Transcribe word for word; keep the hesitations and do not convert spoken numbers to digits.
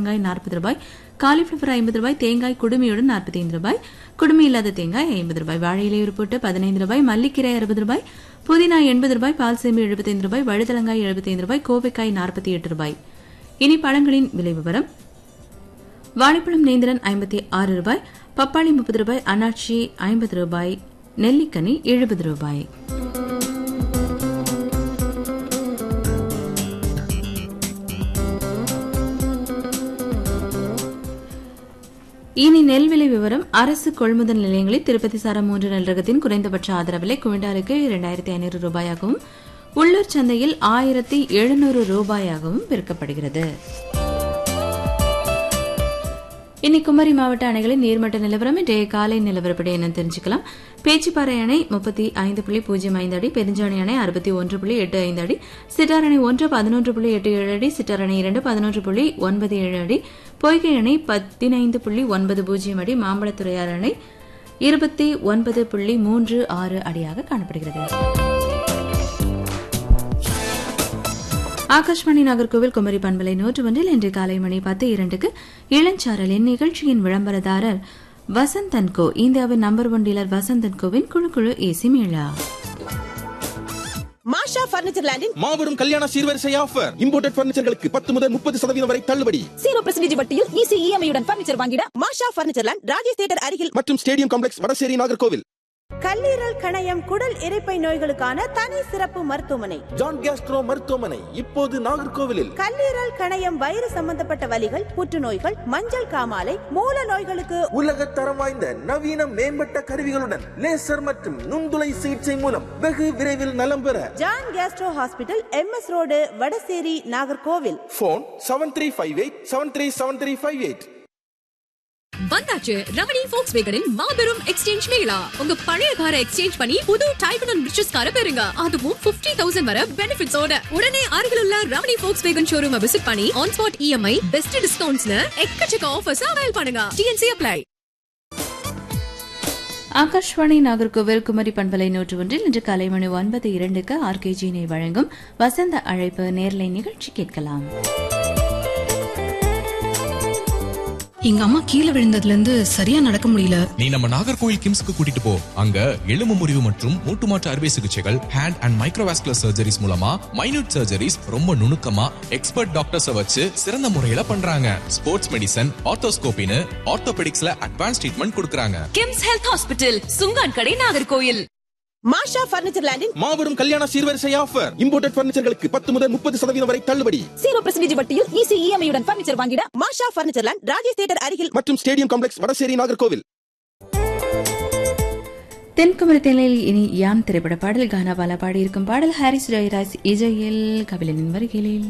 உருளைக்கிழங்காய் நாற்பது ரூபாய், காலிஃபிளவர் ஐம்பது ரூபாய், தேங்காய் குடுமியுடன் நாற்பத்தி ஐந்து ரூபாய், குடுமி இல்லாத தேங்காய் ஐம்பது ரூபாய், வாழை இலை உருப்போட்டு பதினைந்து ரூபாய், மல்லிக்கீரை அறுபது ரூபாய், புதினா எண்பது ரூபாய், பால் சேமி எழுபத்தைந்து ரூபாய், வழுதலங்காய் எழுபத்தைந்து ரூபாய், கோவைக்காய் நாற்பத்தி எட்டு ரூபாய். இனி பழங்களின் விலை விவரம். வாழைப்பழம் நேந்திரன் ஐம்பத்தி ஆறு ரூபாய், பப்பாளி முப்பது ரூபாய், அன்னாச்சி ஐம்பது ரூபாய், நெல்லிக்கனி எழுபது ரூபாய். இனி நெல் விலை விவரம். அரசு கொள்முதல் நிலையங்களில் திருப்பதி சாரம் மூன்று நெல் ரகத்தின் குறைந்தபட்ச ஆதரவு விலை குவிண்டாலுக்கு இரண்டாயிரத்தி ஐநூறு ரூபாயாகவும், உள்ளூர் சந்தையில் ஆயிரத்தி எழுநூறு ரூபாயாகவும் விற்கப்படுகிறது. இனி குமரி மாவட்ட அணைகளின் நீர்மட்ட நிலவரம் இன்றைய காலை நிலவரப்படி என்ன தெரிஞ்சுக்கலாம். பேச்சிப்பாறை அணை முப்பத்தி ஐந்து புள்ளி பூஜ்ஜியம் ஐந்து அடி, பெருஞ்சாணி அணை அறுபத்தி ஒன்று புள்ளி எட்டு ஐந்து அடி, சிட்டார் அணை ஒன்று பதினொன்று புள்ளி எட்டு ஏழு அடி, சிட்டார் அணை இரண்டு பதினொன்று புள்ளி ஒன்பது ஏழு அடி, பொய்கை அணை பதினைந்து புள்ளி ஒன்பது பூஜ்ஜியம் அடி, மாம்பழத்துறையார் அணை இருபத்தி ஒன்பது புள்ளி மூன்று ஆறு அடியாக காணப்படுகிறது. ஆகாஷ்வாணி நாகர்கோவில் குமரி பண்பலை நூற்று ஒன்றில் இன்று காலை மணி பத்து இரண்டுக்கு இளஞ்சாரலின் நிகழ்ச்சியின் விளம்பரதாரர் வசந்தன் கோ. இந்தியாவின் number one dealer Vasanthan CoWIN குழு குழு ஏசி மேளா. மாஷா பர்னிச்சர் லேண்டின் மாபெரும் கல்யாண சீர்வரிசை ஆஃபர். இம்போர்ட்டட் பர்னிச்சர்களுக்கு பத்து முதல் முப்பது சதவீதம் வரை தள்ளுபடி. ஜீரோ பர்சன்டேஜ் வட்டியில் ஈஸி இஎம்ஐயுடன் பர்னிச்சர் வாங்கிட மாஷா பர்னிச்சர் லேண்ட், ராஜேஷ் தியேட்டர் அருகில் மற்றும் ஸ்டேடியம் காம்ப்ளெக்ஸ், வடசேரி, நாகர்கோவில். கல்லீரல், கணையம், குடல் இரைப்பை நோய்களுக்கான தனி சிறப்பு மருத்துவமனை ஜான் கேஸ்ட்ரோ மருத்துவமனை இப்போது நாகர்கோவிலில். கல்லீரல், கணையம், வயிறு சம்பந்தப்பட்ட வலிகள், புற்றுநோய்கள், மஞ்சள் காமாலை, மூல நோய்களுக்கு உலக தரம் வாய்ந்த நவீன மேம்பட்ட கருவிகளுடன் லேசர் மற்றும் நுண்துளை சிகிச்சை மூலம் வெகு விரைவில் நலம் பெற John Castro hospital, M S road, Vadasery, Nagercoil. Phone seven three five eight seven three seven three five eight. வந்தாச்சு ரமணி ஃபோக்ஸ்வேகனின் மாபெரும் எக்ஸ்சேஞ்ச் மேளா. உங்க பழைய காரை எக்ஸ்சேஞ்ச் பண்ணி புது டைப் அண்ட் ரிச்சஸ் காரை பெறுங்க. அதுவும் பிப்டி தௌசண்ட் வரை பெனிஃபிட்ஸோட. உடனே அருகில் உள்ள ரமணி ஃபோக்ஸ்வேகன் ஷோரூமை விசிட் பண்ணி ஆன் ஸ்பாட் இஎம்ஐ, பெஸ்ட் டிஸ்கவுண்ட்ஸ்னு எக்கச்சக்க ஆஃபர்ஸ் அவைல் பண்ணுங்க. DNC apply. ஆகாஷ்வாணி நாகர்கோவில் குமரி பண்பலை நூற்று ஒன்றில் இன்று காலை மணி ஒன்பது இரண்டுக்கு ஆர்கேஜினை வழங்கும் வசந்த அழைப்பு நேர்லை நிகழ்ச்சி கேட்கலாம். எங்க அம்மா கீழே விழுந்ததுல இருந்து சரியா நடக்க முடியல. நீ நம்ம நாகர்கோவில் கிம்ஸ்க்கு கூட்டிட்டு போ. அங்க எலும்பு முறிவு மற்றும் மூட்டு மாற்று அறுவை சிகிச்சைகள், ஹேண்ட் அண்ட் மைக்ரோவாஸ்குலர் சர்ஜரிஸ் மூலமா மைனூட் சர்ஜரிஸ் ரொம்ப நுணுக்கமா எக்ஸ்பர்ட் டாக்டர்ஸ வச்சு சிறந்த முறையில பண்றாங்க. ஸ்போர்ட்ஸ் மெடிசன், ஆர்த்தோஸ்கோபின்னு ஆர்த்தோபெடிக்ஸ்ல அட்வான்ஸ் ட்ரீட்மெண்ட் கொடுக்கறாங்க. கிம்ஸ் ஹெல்த் ஹாஸ்பிட்டல், சுங்கான் கடை, நாகர்கோவில். மாஷா பர்னிச்சர் லேண்டின் மாபெரும் கல்யாண சீர்வரிசை ஆஃபர். இம்போர்ட்டட் பர்னிச்சர்களுக்கு பத்து முதல் முப்பது சதவீதம் வரை தள்ளுபடி. ஜீரோ பர்சன்டேஜ் வட்டியில் ஈஸி இஎம்ஐயுடன் பர்னிச்சர் வாங்கிட மாஷா பர்னிச்சர் லேண்ட், ராஜேஷ் தியேட்டர் அருகில் மற்றும் ஸ்டேடியம் காம்ப்ளெக்ஸ், வடசேரி, நாகர்கோவில். தென்குமரி தேனில் இனி யாம் திரைப்பட பாடல். கானாபாலா பாடியிருக்கும் பாடல் ஹாரிஸ் ஜெயராஜ் இசையில் கபிலனின் வருகையில்.